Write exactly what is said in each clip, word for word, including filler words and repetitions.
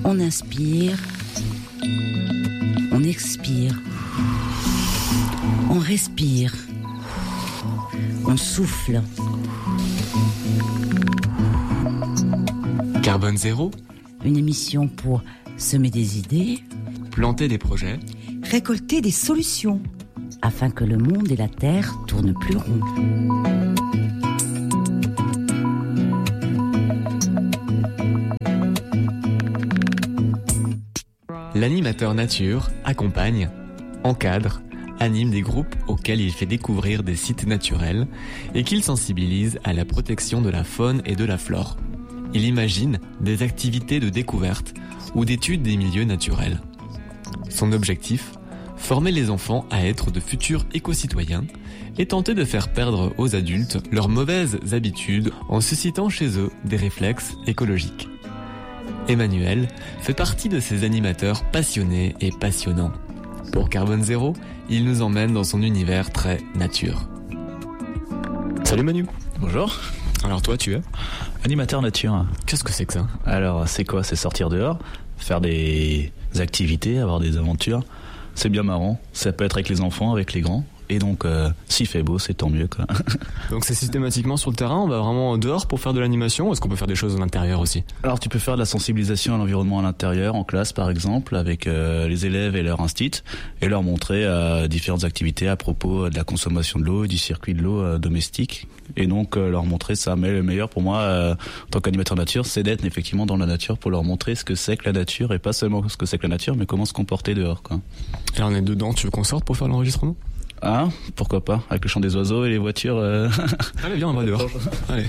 On inspire, on expire, on respire, on souffle. Carbone Zéro, une émission pour semer des idées, planter des projets, récolter des solutions, afin que le monde et la Terre tournent plus rond. L'animateur nature accompagne, encadre, anime des groupes auxquels il fait découvrir des sites naturels et qu'il sensibilise à la protection de la faune et de la flore. Il imagine des activités de découverte ou d'étude des milieux naturels. Son objectif, former les enfants à être de futurs éco-citoyens et tenter de faire perdre aux adultes leurs mauvaises habitudes en suscitant chez eux des réflexes écologiques. Emmanuel fait partie de ces animateurs passionnés et passionnants. Pour Carbone Zéro, il nous emmène dans son univers très nature. Salut Manu. Bonjour. Alors toi, tu es animateur nature. Qu'est-ce que c'est que ça ? Alors, c'est quoi ? C'est sortir dehors, faire des activités, avoir des aventures. C'est bien marrant. Ça peut être avec les enfants, avec les grands. Et donc, euh, s'il fait beau, c'est tant mieux, quoi. Donc c'est systématiquement sur le terrain, on va vraiment dehors pour faire de l'animation, ou est-ce qu'on peut faire des choses à l'intérieur aussi ? Alors tu peux faire de la sensibilisation à l'environnement à l'intérieur, en classe par exemple, avec euh, les élèves et leur instit, et leur montrer euh, différentes activités à propos de la consommation de l'eau et du circuit de l'eau euh, domestique. Et donc euh, leur montrer ça. Mais le meilleur pour moi, euh, en tant qu'animateur nature, c'est d'être effectivement dans la nature pour leur montrer ce que c'est que la nature, et pas seulement ce que c'est que la nature, mais comment se comporter dehors, quoi. Et on est dedans, tu veux qu'on sorte pour faire l'enregistrement ? Ah, pourquoi pas, avec le chant des oiseaux et les voitures. Euh... Allez, viens, on va dehors. Allez.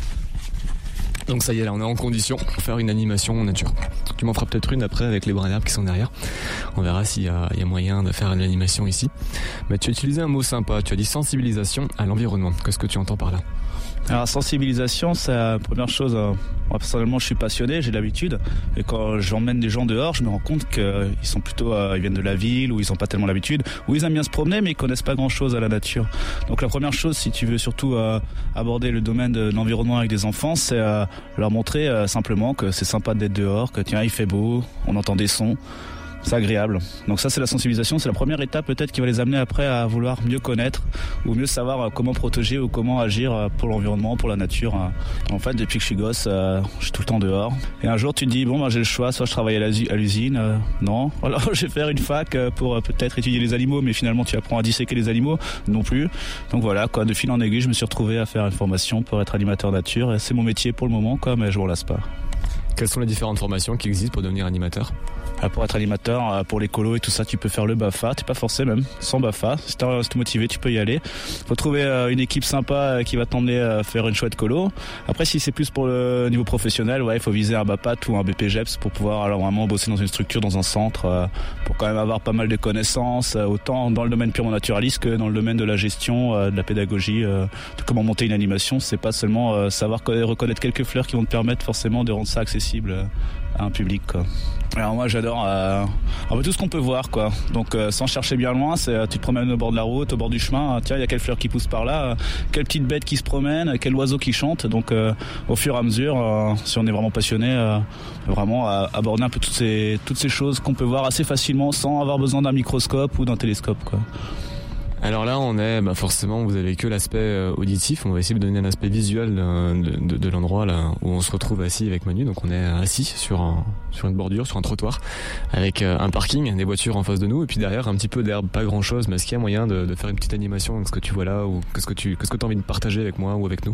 Donc ça y est, là, on est en condition pour faire une animation en nature. Tu m'en feras peut-être une après avec les brins d'herbe qui sont derrière. On verra s'il y a, il y a moyen de faire une animation ici. Mais tu as utilisé un mot sympa, tu as dit sensibilisation à l'environnement. Qu'est-ce que tu entends par là ? Alors sensibilisation, c'est la première chose. Euh, moi personnellement, je suis passionné, j'ai l'habitude. Et quand j'emmène des gens dehors, je me rends compte qu'ils sont plutôt, euh, ils viennent de la ville, où ils n'ont pas tellement l'habitude, où ils aiment bien se promener, mais ils connaissent pas grand-chose à la nature. Donc la première chose, si tu veux surtout euh, aborder le domaine de l'environnement avec des enfants, c'est euh, leur montrer euh, simplement que c'est sympa d'être dehors, que tiens, il fait beau, on entend des sons. C'est agréable. Donc ça, c'est la sensibilisation. C'est la première étape peut-être qui va les amener après à vouloir mieux connaître ou mieux savoir comment protéger ou comment agir pour l'environnement, pour la nature. En fait, depuis que je suis gosse, euh, je suis tout le temps dehors. Et un jour, tu te dis, bon, ben, j'ai le choix. Soit je travaille à l'usine. Euh, non. Alors, je vais faire une fac pour euh, peut-être étudier les animaux, mais finalement, tu apprends à disséquer les animaux. Non plus. Donc voilà, quoi. De fil en aiguille, je me suis retrouvé à faire une formation pour être animateur nature. Et c'est mon métier pour le moment, quoi, mais je m'en lasse pas. Quelles sont les différentes formations qui existent pour devenir animateur ? Pour être animateur, pour l'écolo et tout ça, tu peux faire le BAFA. T'es pas forcé même, sans BAFA. Si t'es motivé, tu peux y aller. Faut trouver une équipe sympa qui va t'emmener à faire une chouette colo. Après, si c'est plus pour le niveau professionnel, ouais, il faut viser un BAPAT ou un B P G E P S pour pouvoir alors vraiment bosser dans une structure, dans un centre, pour quand même avoir pas mal de connaissances, autant dans le domaine purement naturaliste que dans le domaine de la gestion, de la pédagogie, de comment monter une animation. C'est pas seulement savoir reconnaître quelques fleurs qui vont te permettre forcément de rendre ça accessible à un public, quoi. Alors moi j'adore euh, un peu tout ce qu'on peut voir, quoi. Donc euh, sans chercher bien loin, c'est tu te promènes au bord de la route, au bord du chemin, tiens, il y a quelle fleur qui pousse par là, euh, quelle petite bête qui se promène, quel oiseau qui chante. Donc euh, au fur et à mesure, euh, si on est vraiment passionné, euh, vraiment euh, aborder un peu toutes ces toutes ces choses qu'on peut voir assez facilement sans avoir besoin d'un microscope ou d'un télescope, quoi. Alors là, on est, bah forcément, vous avez que l'aspect euh, auditif. On va essayer de donner un aspect visuel de, de, de, de l'endroit là où on se retrouve assis avec Manu. Donc on est assis sur un, sur une bordure, sur un trottoir, avec euh, un parking, des voitures en face de nous, et puis derrière un petit peu d'herbe, pas grand chose. Mais est-ce qu'il y a moyen de, de faire une petite animation avec ce que tu vois là, ou qu'est-ce que tu, qu'est-ce que tu as envie de partager avec moi ou avec nous ?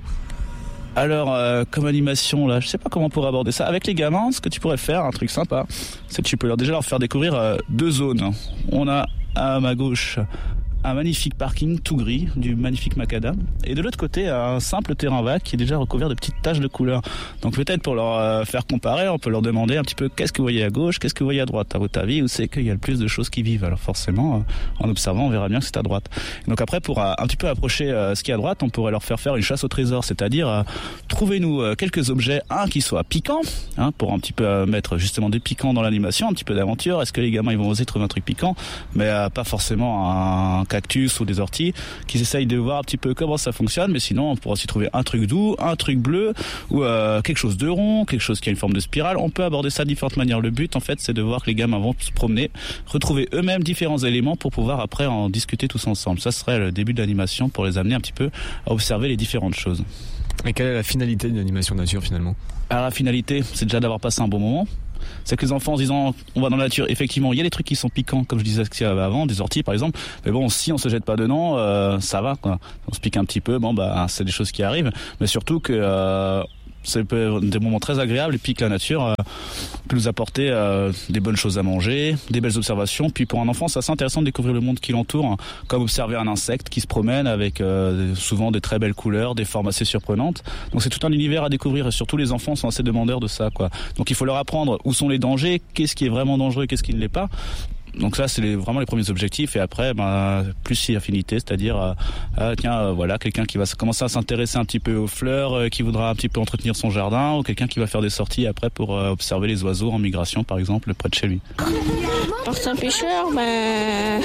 Alors, euh, comme animation, là, je sais pas comment on pourrait aborder ça. Avec les gamins, ce que tu pourrais faire, un truc sympa, c'est que tu peux leur déjà leur faire découvrir euh, deux zones. On a à ma gauche un magnifique parking tout gris, du magnifique macadam, et de l'autre côté un simple terrain vague qui est déjà recouvert de petites taches de couleur. Donc peut-être pour leur euh, faire comparer, on peut leur demander un petit peu qu'est-ce que vous voyez à gauche, qu'est-ce que vous voyez à droite, à votre avis, où c'est qu'il y a le plus de choses qui vivent. Alors forcément, euh, en observant, on verra bien que c'est à droite. Et donc après, pour euh, un petit peu approcher euh, ce qui est à droite, on pourrait leur faire faire une chasse au trésor, c'est-à-dire euh, trouvez-nous euh, quelques objets, un qui soit piquant, hein, pour un petit peu euh, mettre justement des piquants dans l'animation, un petit peu d'aventure. Est-ce que les gamins ils vont oser trouver un truc piquant, mais euh, pas forcément un cactus ou des orties, qu'ils essayent de voir un petit peu comment ça fonctionne. Mais sinon, on pourra aussi trouver un truc doux, un truc bleu ou euh, quelque chose de rond, quelque chose qui a une forme de spirale. On peut aborder ça de différentes manières. Le but, en fait, c'est de voir que les gamins vont se promener, retrouver eux-mêmes différents éléments pour pouvoir après en discuter tous ensemble. Ça serait le début de l'animation pour les amener un petit peu à observer les différentes choses. Et quelle est la finalité d'une animation nature finalement ? Alors la finalité, c'est déjà d'avoir passé un bon moment. C'est que les enfants, en se disant on va dans la nature, effectivement il y a des trucs qui sont piquants, comme je disais avant, des orties par exemple, mais bon, si on se jette pas dedans, euh, ça va quoi. On se pique un petit peu, bon bah c'est des choses qui arrivent, mais surtout que euh, c'est des moments très agréables et puis que la nature euh, peut nous apporter euh, des bonnes choses à manger, des belles observations. Puis pour un enfant, c'est assez intéressant de découvrir le monde qui l'entoure, hein, comme observer un insecte qui se promène avec euh, souvent des très belles couleurs, des formes assez surprenantes. Donc c'est tout un univers à découvrir et surtout les enfants sont assez demandeurs de ça, quoi. Donc il faut leur apprendre où sont les dangers, qu'est-ce qui est vraiment dangereux, qu'est-ce qui ne l'est pas. Donc ça c'est les, vraiment les premiers objectifs et après ben, plus si affinité, c'est-à-dire euh, euh, tiens euh, voilà quelqu'un qui va commencer à s'intéresser un petit peu aux fleurs, euh, qui voudra un petit peu entretenir son jardin ou quelqu'un qui va faire des sorties après pour euh, observer les oiseaux en migration par exemple près de chez lui. Parce qu'un pêcheur, ben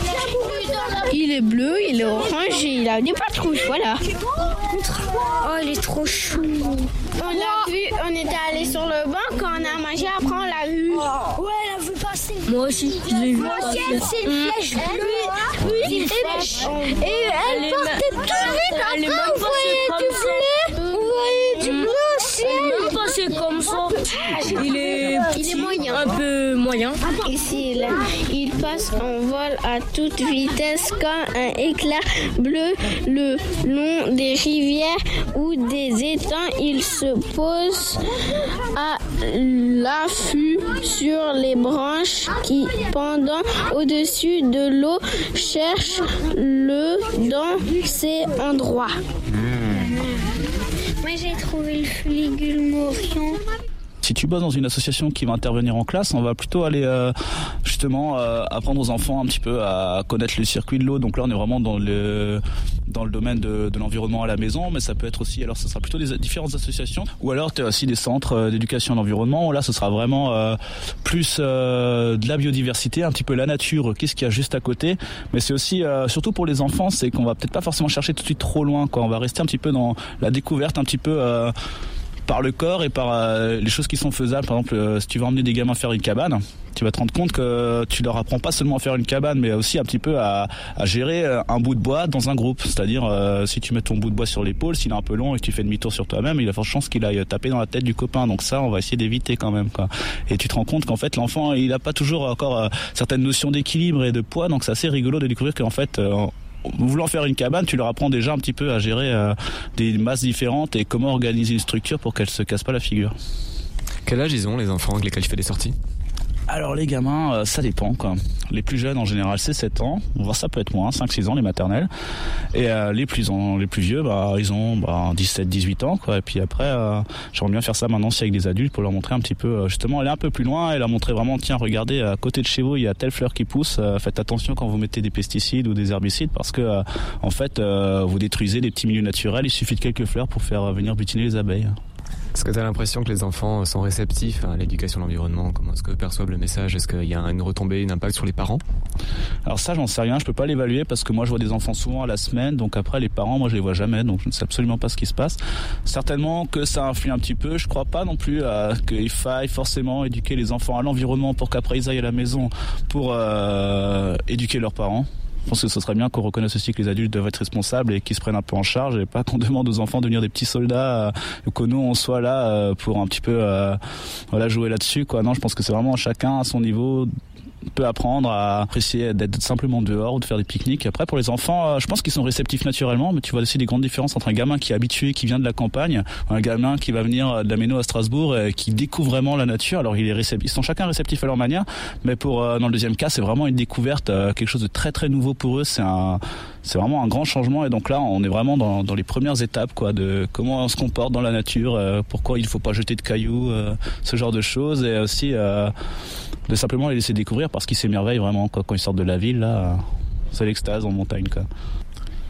il est bleu, il est orange et il a des patrouilles, voilà. Oh il est trop chou. On l'a vu, on était allé sur le banc quand on a mangé, après on l'a vu. Oh. Ouais, elle a vu passer. Moi aussi, je l'ai vu. Moi aussi, elle, c'est une flèche bleue. Oui, une flèche. Et elle, elle partait tout vite. Après, vous voyez du bleu. Vous voyez du bleu au ciel. Elle est passé comme ça. Il est, il est moyen. Un peu moyen. Ici, là, il passe en vol à toute vitesse comme un éclair bleu le long des rivières ou des étangs. Il se pose à l'affût sur les branches qui, pendant au-dessus de l'eau, cherchent le dans ces endroits. Mmh. Moi, j'ai trouvé le fuligule morion. Si tu bosses dans une association qui va intervenir en classe, on va plutôt aller euh, justement euh, apprendre aux enfants un petit peu à connaître le circuit de l'eau. Donc là, on est vraiment dans le dans le domaine de, de l'environnement à la maison, mais ça peut être aussi, alors ce sera plutôt des différentes associations, ou alors tu as aussi des centres d'éducation à l'environnement, où là ce sera vraiment euh, plus euh, de la biodiversité, un petit peu la nature, qu'est-ce qu'il y a juste à côté, mais c'est aussi, euh, surtout pour les enfants, c'est qu'on va peut-être pas forcément chercher tout de suite trop loin, quoi. On va rester un petit peu dans la découverte, un petit peu... Euh, par le corps et par euh, les choses qui sont faisables. Par exemple, euh, si tu vas emmener des gamins faire une cabane, tu vas te rendre compte que tu leur apprends pas seulement à faire une cabane, mais aussi un petit peu à, à gérer un bout de bois dans un groupe. C'est-à-dire, euh, si tu mets ton bout de bois sur l'épaule, s'il est un peu long et que tu fais demi-tour sur toi-même, il y a forte chance qu'il aille taper dans la tête du copain. Donc ça, on va essayer d'éviter quand même, quoi. Et tu te rends compte qu'en fait, l'enfant, il a pas toujours encore euh, certaines notions d'équilibre et de poids. Donc c'est assez rigolo de découvrir qu'en fait... Euh, voulant faire une cabane, tu leur apprends déjà un petit peu à gérer euh, des masses différentes et comment organiser une structure pour qu'elle se casse pas la figure. Quel âge ils ont les enfants avec lesquels tu fais des sorties ? Alors les gamins, euh, ça dépend, quoi. Les plus jeunes en général c'est sept ans, voire ça peut être moins, cinq six ans les maternelles. Et euh, les plus en, les plus vieux, bah ils ont bah, dix-sept dix-huit ans, quoi. Et puis après euh, j'aimerais bien faire ça maintenant aussi avec des adultes pour leur montrer un petit peu euh, justement aller un peu plus loin et leur montrer vraiment tiens regardez à côté de chez vous il y a telle fleur qui pousse, euh, faites attention quand vous mettez des pesticides ou des herbicides parce que euh, en fait euh, vous détruisez des petits milieux naturels, il suffit de quelques fleurs pour faire venir butiner les abeilles. Est-ce que tu as l'impression que les enfants sont réceptifs à l'éducation de l'environnement ? Comment est-ce qu'ils perçoivent le message ? Est-ce qu'il y a une retombée, un impact sur les parents ? Alors ça, j'en sais rien, je peux pas l'évaluer parce que moi je vois des enfants souvent à la semaine, donc après les parents, moi je les vois jamais, donc je ne sais absolument pas ce qui se passe. Certainement que ça influe un petit peu, je crois pas non plus euh, qu'il faille forcément éduquer les enfants à l'environnement pour qu'après ils aillent à la maison pour euh, éduquer leurs parents. Je pense que ce serait bien qu'on reconnaisse aussi que les adultes doivent être responsables et qu'ils se prennent un peu en charge et pas qu'on demande aux enfants de devenir des petits soldats euh, ou que nous on soit là euh, pour un petit peu euh, voilà, jouer là-dessus, quoi. Non, je pense que c'est vraiment chacun à son niveau peut apprendre à apprécier d'être simplement dehors ou de faire des pique-niques. Après pour les enfants, je pense qu'ils sont réceptifs naturellement, mais tu vois aussi des grandes différences entre un gamin qui est habitué, qui vient de la campagne, un gamin qui va venir de la Méno à Strasbourg et qui découvre vraiment la nature. Alors il est réceptif, ils sont chacun réceptifs à leur manière, mais pour dans le deuxième cas c'est vraiment une découverte, quelque chose de très très nouveau pour eux. C'est un c'est vraiment un grand changement et donc là on est vraiment dans, dans les premières étapes, quoi, de comment on se comporte dans la nature, euh, pourquoi il faut pas jeter de cailloux, euh, ce genre de choses, et aussi euh, de simplement les laisser découvrir parce qu'ils s'émerveillent vraiment, quoi. Quand ils sortent de la ville là, c'est l'extase en montagne, quoi.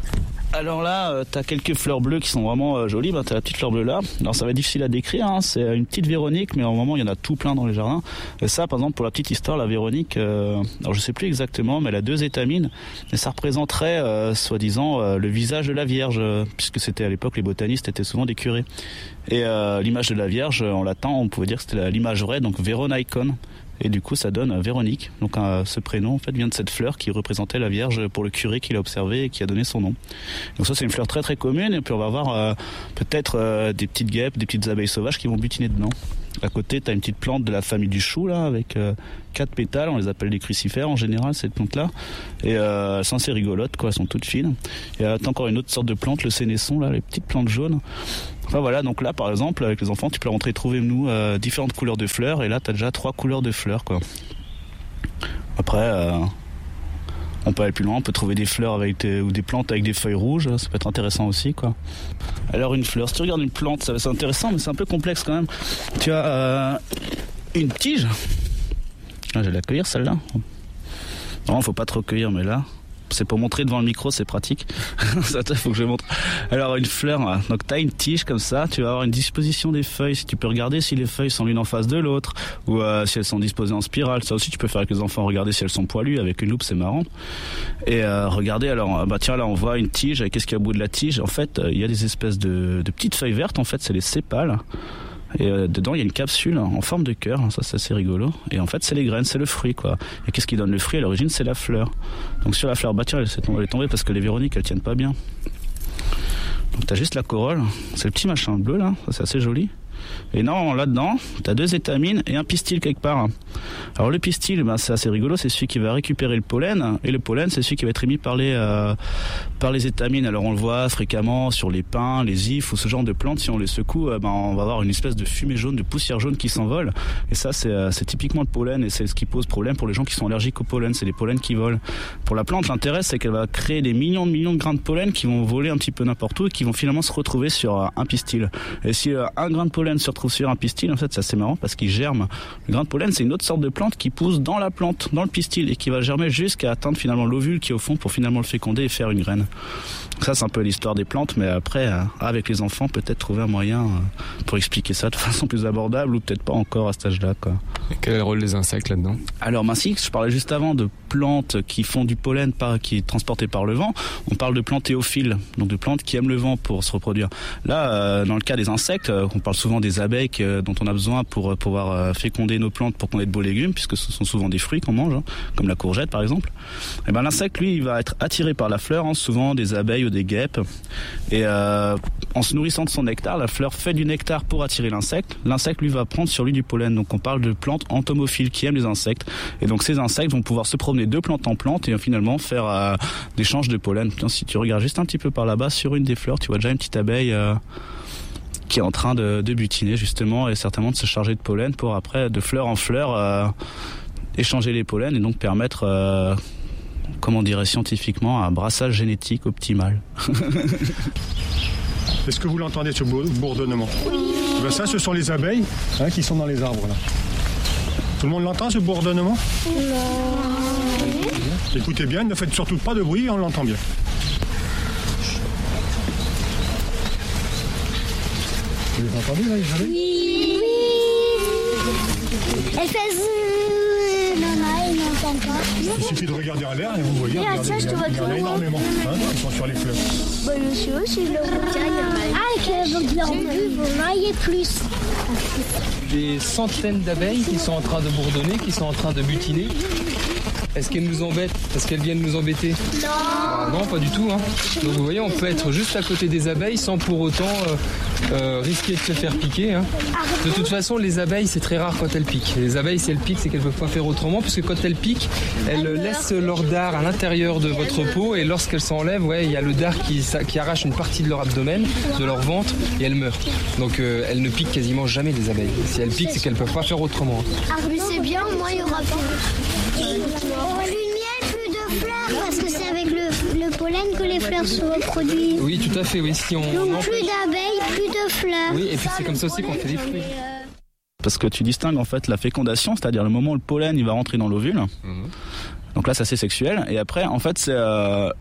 Alors là, euh, t'as quelques fleurs bleues qui sont vraiment euh, jolies. Bah, t'as la petite fleur bleue là. Alors ça va être difficile à décrire. Hein. C'est une petite Véronique, mais au moment il y en a tout plein dans les jardins. Et ça, par exemple, pour la petite histoire, la Véronique, euh, alors je sais plus exactement, mais elle a deux étamines. Et ça représenterait, euh, soi-disant, euh, le visage de la Vierge, euh, puisque c'était à l'époque les botanistes étaient souvent des curés. Et euh, l'image de la Vierge, en latin, on pouvait dire que c'était l'image vraie, donc Veronaikon. Et du coup, ça donne Véronique. Donc, euh, ce prénom, en fait, vient de cette fleur qui représentait la Vierge pour le curé qui l'a observée et qui a donné son nom. Donc ça, c'est une fleur très très commune. Et puis, on va avoir euh, peut-être euh, des petites guêpes, des petites abeilles sauvages qui vont butiner dedans. À côté, tu as une petite plante de la famille du chou, là, avec euh, quatre pétales. On les appelle des crucifères, en général, cette plante-là. Et euh, elles sont assez rigolotes, quoi. Elles sont toutes fines. Et euh, tu as encore une autre sorte de plante, le sénesson, là, les petites plantes jaunes. Enfin voilà, donc là par exemple avec les enfants tu peux rentrer trouver nous euh, différentes couleurs de fleurs et là tu as déjà trois couleurs de fleurs quoi. Après euh, on peut aller plus loin, on peut trouver des fleurs avec des, ou des plantes avec des feuilles rouges, ça peut être intéressant aussi quoi. Alors une fleur, si tu regardes une plante, ça, c'est intéressant mais c'est un peu complexe quand même. Tu as euh, une tige. Ah, je vais la cueillir celle-là. Non, faut pas trop cueillir mais là. C'est pour montrer devant le micro, c'est pratique. Ça, faut que je montre. Alors, une fleur, donc tu as une tige comme ça, tu vas avoir une disposition des feuilles. Si tu peux regarder si les feuilles sont l'une en face de l'autre, ou euh, si elles sont disposées en spirale. Ça aussi, tu peux faire avec les enfants, regarder si elles sont poilues. Avec une loupe, c'est marrant. Et euh, regardez, alors, bah tiens, là, on voit une tige. Qu'est-ce qu'il y a au bout de la tige? En fait, il euh, y a des espèces de, de petites feuilles vertes. En fait, c'est les sépales. Et euh, dedans il y a une capsule en forme de cœur, ça c'est assez rigolo. Et en fait c'est les graines, c'est le fruit quoi. Et qu'est-ce qui donne le fruit à l'origine? C'est la fleur. Donc sur la fleur, bah tiens, elle s'est tombée, elle est tombée parce que les Véroniques elles tiennent pas bien. Donc t'as juste la corolle, c'est le petit machin bleu là, ça c'est assez joli. Et non, là-dedans, t'as deux étamines et un pistil quelque part. Alors le pistil, ben, c'est assez rigolo, c'est celui qui va récupérer le pollen. Et le pollen, c'est celui qui va être émis par les, euh, par les étamines. Alors on le voit fréquemment sur les pins, les ifs ou ce genre de plantes. Si on les secoue, ben, on va avoir une espèce de fumée jaune, de poussière jaune qui s'envole. Et ça, c'est, c'est typiquement le pollen et c'est ce qui pose problème pour les gens qui sont allergiques au pollen. C'est les pollens qui volent. Pour la plante, l'intérêt, c'est qu'elle va créer des millions de millions de grains de pollen qui vont voler un petit peu n'importe où et qui vont finalement se retrouver sur un pistil. Et si un grain de pollen se retrouve sur un pistil, en fait c'est assez marrant parce qu'il germe. Le grain de pollen c'est une autre sorte de plante qui pousse dans la plante, dans le pistil et qui va germer jusqu'à atteindre finalement l'ovule qui est au fond pour finalement le féconder et faire une graine. Donc ça c'est un peu l'histoire des plantes, mais après avec les enfants peut-être trouver un moyen pour expliquer ça de façon plus abordable ou peut-être pas encore à cet âge-là quoi. Et quel est le rôle des insectes là-dedans? Alors ainsi, je parlais juste avant de plantes qui font du pollen par, qui est transporté par le vent. On parle de plantes théophiles, donc de plantes qui aiment le vent pour se reproduire. Là, euh, dans le cas des insectes, euh, on parle souvent des abeilles euh, dont on a besoin pour euh, pouvoir euh, féconder nos plantes pour qu'on ait de beaux légumes, puisque ce sont souvent des fruits qu'on mange, hein, comme la courgette par exemple. Et ben l'insecte, lui, il va être attiré par la fleur, hein, souvent des abeilles ou des guêpes. Et euh, en se nourrissant de son nectar, la fleur fait du nectar pour attirer l'insecte. L'insecte, lui, va prendre sur lui du pollen. Donc on parle de plantes entomophiles qui aiment les insectes. Et donc ces insectes vont pouvoir se promener de plante en plante et euh, finalement faire euh, des échanges de pollen. Putain, si tu regardes juste un petit peu par là-bas sur une des fleurs, tu vois déjà une petite abeille euh, qui est en train de, de butiner justement et certainement de se charger de pollen pour après de fleur en fleur euh, échanger les pollens et donc permettre, euh, comment on dirait scientifiquement, un brassage génétique optimal. Est-ce que vous l'entendez ce bourdonnement? Oui. Ben ça, ce sont les abeilles hein, qui sont dans les arbres là. Tout le monde l'entend ce bourdonnement? Non. Écoutez bien, ne faites surtout pas de bruit, on l'entend bien. Vous les entendez là, les abeilles? Oui. Elle fait zzzz. Non, non, elle n'entend pas. Il suffit de regarder à l'air et vous voyez, regardez, ça, je te il y en a énormément hein, qui sont sur les fleurs. Bah, monsieur aussi, le ah, et que leur but, vous en ayez plus. Des centaines d'abeilles qui sont en train de bourdonner, qui sont en train de butiner. Est-ce qu'elles nous embêtent? Est-ce qu'elles viennent nous embêter? Non. Ah, non, pas du tout. Hein. Donc vous voyez, on peut être juste à côté des abeilles sans pour autant euh, euh, risquer de se faire piquer. Hein. De toute façon, les abeilles, c'est très rare quand elles piquent. Les abeilles, si elles piquent, c'est qu'elles ne peuvent pas faire autrement, puisque quand elles piquent, elles Elle laissent leur dard à l'intérieur de votre peau, et lorsqu'elles s'enlèvent, ouais, il y a le dard qui, qui arrache une partie de leur abdomen, de leur ventre, et elles meurent. Donc euh, elles ne piquent quasiment jamais les abeilles. Si elles piquent, c'est qu'elles ne peuvent pas faire autrement. Ah mais c'est bien, moi il y aura plus. Plus de miel, plus de fleurs, parce que c'est avec le, le pollen que les fleurs se reproduisent. Oui, tout à fait, oui. Si on, Donc on plus d'abeilles, plus de fleurs. Oui, et puis c'est comme ça aussi qu'on fait des fruits. Parce que tu distingues en fait la fécondation, c'est-à-dire le moment où le pollen il va rentrer dans l'ovule. Mmh. Donc là, c'est assez sexuel. Et après, en fait, c'est... Euh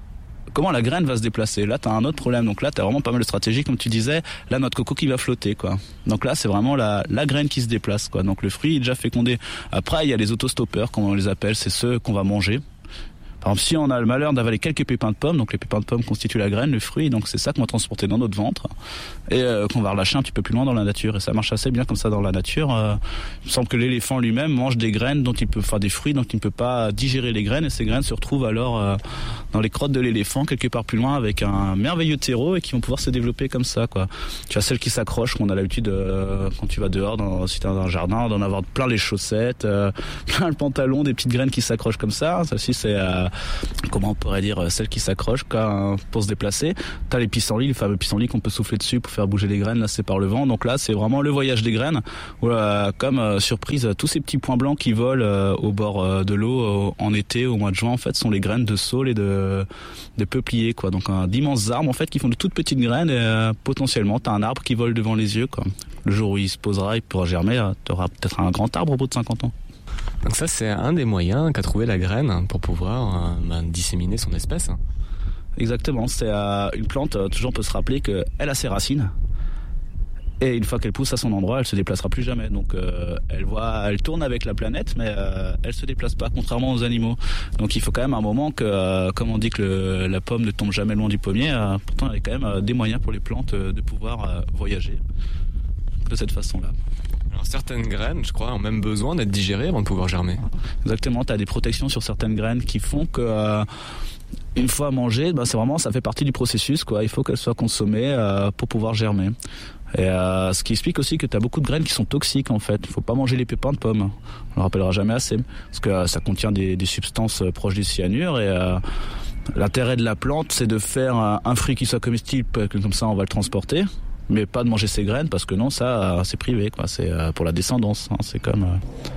comment la graine va se déplacer. Là, tu as un autre problème. Donc là, tu as vraiment pas mal de stratégies, comme tu disais. Là, notre coco qui va flotter, quoi. Donc là, c'est vraiment la, la graine qui se déplace, quoi. Donc le fruit est déjà fécondé. Après, il y a les autostoppeurs, comme on les appelle. C'est ceux qu'on va manger. Par exemple, si on a le malheur d'avaler quelques pépins de pommes, donc les pépins de pommes constituent la graine, le fruit, donc c'est ça qu'on va transporter dans notre ventre et euh, qu'on va relâcher un petit peu plus loin dans la nature. Et ça marche assez bien comme ça dans la nature. Euh, il me semble que l'éléphant lui-même mange des graines dont il peut, enfin des fruits dont il ne peut pas digérer les graines, et ces graines se retrouvent alors euh, dans les crottes de l'éléphant quelque part plus loin avec un merveilleux terreau et qui vont pouvoir se développer comme ça, quoi. Tu as celles qui s'accrochent, qu'on a l'habitude euh, quand tu vas dehors, dans, si tu es dans un jardin, d'en avoir plein les chaussettes, euh, plein le pantalon, des petites graines qui s'accrochent comme ça. Ça aussi c'est euh, comment on pourrait dire, celles qui s'accrochent quoi, pour se déplacer. T'as les pissenlits, les fameux pissenlits qu'on peut souffler dessus pour faire bouger les graines. Là, c'est par le vent. Donc là, c'est vraiment le voyage des graines. Où, euh, comme euh, surprise, tous ces petits points blancs qui volent euh, au bord euh, de l'eau euh, en été, au mois de juin, en fait, sont les graines de saule et de, de peuplier, quoi. Donc un d'immenses arbres, en fait, qui font de toutes petites graines. Et euh, potentiellement, t'as un arbre qui vole devant les yeux, quoi. Le jour où il se posera, il pourra germer. Euh, t'auras peut-être un grand arbre au bout de cinquante ans. Donc ça, c'est un des moyens qu'a trouvé la graine pour pouvoir euh, bah, disséminer son espèce. Exactement, c'est euh, une plante, euh, toujours on peut se rappeler qu'elle a ses racines. Et une fois qu'elle pousse à son endroit, elle se déplacera plus jamais. Donc euh, elle voit, elle tourne avec la planète, mais euh, elle se déplace pas, contrairement aux animaux. Donc il faut quand même un moment que, euh, comme on dit que le, la pomme ne tombe jamais loin du pommier, euh, pourtant il y a quand même euh, des moyens pour les plantes euh, de pouvoir euh, voyager de cette façon-là. Alors certaines graines, je crois, ont même besoin d'être digérées avant de pouvoir germer. Exactement, tu as des protections sur certaines graines qui font que euh, une fois mangées, ben c'est vraiment, ça fait partie du processus, quoi. Il faut qu'elles soient consommées euh, pour pouvoir germer. Et euh, ce qui explique aussi que tu as beaucoup de graines qui sont toxiques, en fait. Il faut pas manger les pépins de pommes. On le rappellera jamais assez, parce que euh, ça contient des, des substances euh, proches du cyanure. Et euh, l'intérêt de la plante, c'est de faire un, un fruit qui soit comestible, comme ça on va le transporter. Mais pas de manger ses graines, parce que non, ça, c'est privé, quoi. C'est pour la descendance. Hein. C'est comme.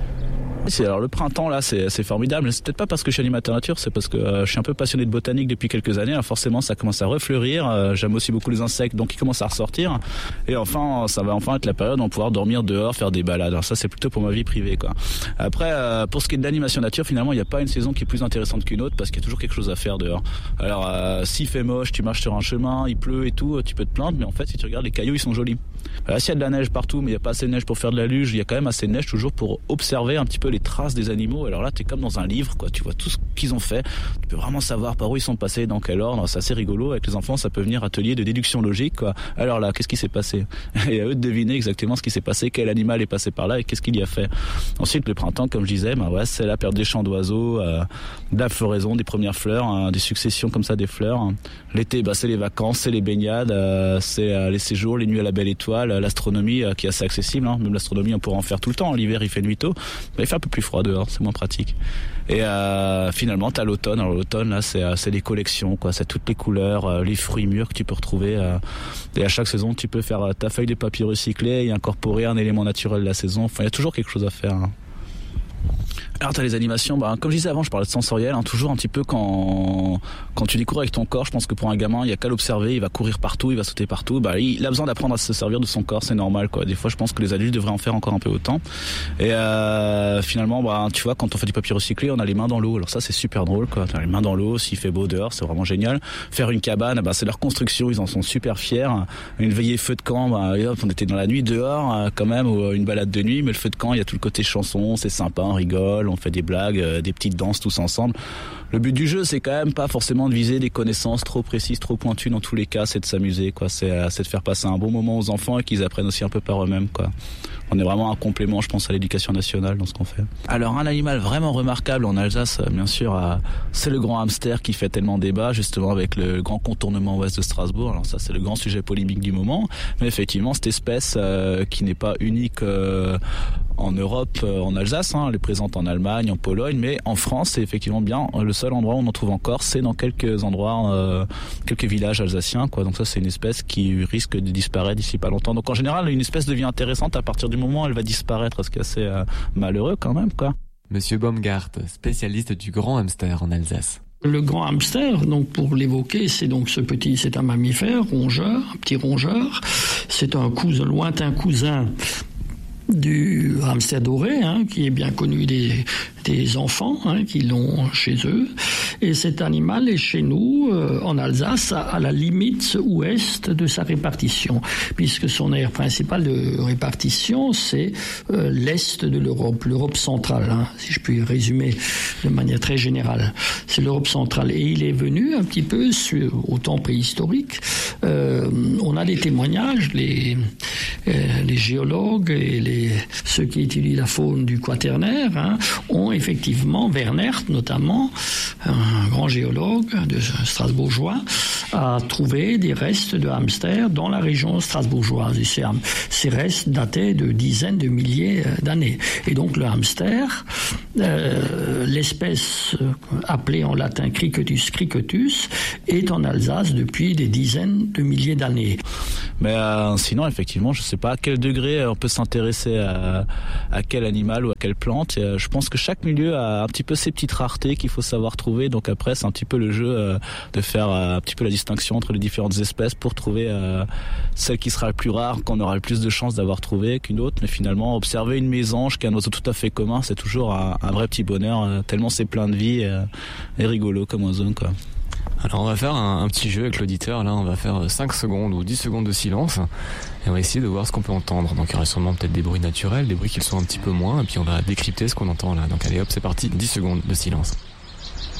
C'est, alors le printemps là, c'est, c'est formidable. C'est peut-être pas parce que je suis animateur nature, c'est parce que euh, je suis un peu passionné de botanique depuis quelques années. Alors forcément, ça commence à refleurir. Euh, j'aime aussi beaucoup les insectes, donc ils commencent à ressortir. Et enfin, ça va enfin être la période où on va pouvoir dormir dehors, faire des balades. Alors ça, c'est plutôt pour ma vie privée, quoi. Après, euh, pour ce qui est de l'animation nature, finalement, il n'y a pas une saison qui est plus intéressante qu'une autre parce qu'il y a toujours quelque chose à faire dehors. Alors, euh, s'il fait moche, tu marches sur un chemin, il pleut et tout, tu peux te plaindre, mais en fait, si tu regardes, les cailloux, ils sont jolis. Alors, s'il y a de la neige partout, mais il n'y a pas assez de neige pour faire de la luge, il y a quand même assez de neige toujours pour observer un petit peu les traces des animaux. Alors là, t'es comme dans un livre, quoi. Tu vois tout ce qu'ils ont fait. Tu peux vraiment savoir par où ils sont passés, dans quel ordre. C'est assez rigolo. Avec les enfants, ça peut venir atelier de déduction logique, quoi. Alors là, qu'est-ce qui s'est passé? Et à eux de deviner exactement ce qui s'est passé, quel animal est passé par là et qu'est-ce qu'il y a fait. Ensuite, le printemps, comme je disais, ben ouais, c'est la période des chants d'oiseaux, euh, de la floraison, des premières fleurs, hein, des successions comme ça des fleurs. L'été, bah, c'est les vacances, c'est les baignades, euh, c'est euh, les séjours, les nuits à la belle étoile, l'astronomie euh, qui est assez accessible. Hein. Même l'astronomie, on pourra en faire tout le temps. L'hiver, il fait nuit tôt, mais il fait un peu plus froid dehors. C'est moins pratique. Et euh, finalement, t'as l'automne. Alors l'automne, là, c'est, c'est des collections, quoi. C'est toutes les couleurs, euh, les fruits mûrs que tu peux retrouver. Euh, et à chaque saison, tu peux faire euh, ta feuille de papier recyclé et incorporer un élément naturel de la saison. Enfin, il y a toujours quelque chose à faire. Hein. Alors t'as les animations, bah, comme je disais avant, je parlais de sensoriel, hein, toujours un petit peu quand quand tu découvres avec ton corps. Je pense que pour un gamin, il y a qu'à l'observer, il va courir partout, il va sauter partout. Bah, il a besoin d'apprendre à se servir de son corps, c'est normal, quoi. Des fois, je pense que les adultes devraient en faire encore un peu autant. Et euh, finalement, bah, tu vois, quand on fait du papier recyclé, on a les mains dans l'eau. Alors ça, c'est super drôle, quoi. T'as les mains dans l'eau, s'il fait beau dehors, c'est vraiment génial. Faire une cabane, bah, c'est leur construction, ils en sont super fiers. Une veillée feu de camp, bah, on était dans la nuit dehors, quand même, ou une balade de nuit, mais le feu de camp, il y a tout le côté chanson, c'est sympa, on rigole, on fait des blagues, des petites danses tous ensemble. Le but du jeu, c'est quand même pas forcément de viser des connaissances trop précises, trop pointues. Dans tous les cas, c'est de s'amuser, quoi. C'est, c'est de faire passer un bon moment aux enfants et qu'ils apprennent aussi un peu par eux-mêmes, quoi. On est vraiment un complément, je pense, à l'éducation nationale dans ce qu'on fait. Alors, un animal vraiment remarquable en Alsace, bien sûr, c'est le grand hamster qui fait tellement débat, justement, avec le grand contournement ouest de Strasbourg. Alors ça, c'est le grand sujet polémique du moment. Mais effectivement, cette espèce euh, qui n'est pas unique euh, en Europe, euh, en Alsace, hein, elle est présente en Allemagne, en Pologne, mais en France, c'est effectivement bien le seul endroit où on en trouve encore, c'est dans quelques endroits, euh, quelques villages alsaciens, quoi. Donc ça, c'est une espèce qui risque de disparaître d'ici pas longtemps. Donc en général, une espèce devient intéressante à partir du moment où elle va disparaître, ce qui est assez euh, malheureux quand même, quoi. Monsieur Baumgart, spécialiste du grand hamster en Alsace. Le grand hamster, donc pour l'évoquer, c'est donc ce petit, c'est un mammifère, rongeur, un petit rongeur. C'est un cousin, lointain cousin du hamster doré, hein, qui est bien connu des, des enfants hein, qui l'ont chez eux. Et cet animal est chez nous, euh, en Alsace, à, à la limite ouest de sa répartition, puisque son aire principale de répartition, c'est euh, l'est de l'Europe, l'Europe centrale, hein, si je puis résumer de manière très générale. C'est l'Europe centrale. Et il est venu un petit peu sur, au temps préhistorique. Euh, on a des témoignages, les, euh, les géologues et les, ceux qui étudient la faune du Quaternaire hein, ont effectivement, Wernert notamment, un grand géologue de strasbourgeois, a trouvé des restes de hamsters dans la région strasbourgeoise. Et ces, ces restes dataient de dizaines de milliers d'années. Et donc le hamster, euh, l'espèce appelée en latin Cricetus cricetus, est en Alsace depuis des dizaines de milliers d'années. Mais euh, sinon, effectivement, je ne sais pas à quel degré on peut s'intéresser à, à quel animal ou à quelle plante. Et, euh, je pense que chaque milieu a un petit peu ses petites raretés qu'il faut savoir trouver. Donc après, c'est un petit peu le jeu euh, de faire euh, un petit peu la distinction entre les différentes espèces pour trouver euh, celle qui sera la plus rare, qu'on aura le plus de chances d'avoir trouvé qu'une autre. Mais finalement, observer une mésange, qui est un oiseau tout à fait commun, c'est toujours un, un vrai petit bonheur, euh, tellement c'est plein de vie euh, et rigolo comme oiseau, quoi. Alors on va faire un, un petit jeu avec l'auditeur, là on va faire cinq secondes ou dix secondes de silence et on va essayer de voir ce qu'on peut entendre. Donc il y aura sûrement peut-être des bruits naturels, des bruits qui le sont un petit peu moins et puis on va décrypter ce qu'on entend là. Donc allez hop, c'est parti, dix secondes de silence.